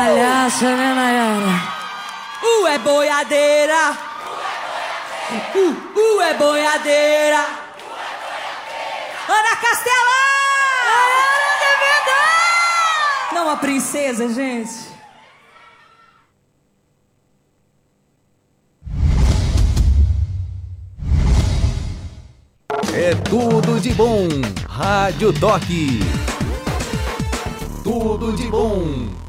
palhaça, né, Nayara? É boiadeira. É boiadeira. Ana Castela! Não, a princesa, gente. É tudo de bom. Rádio Toque. Tudo de bom.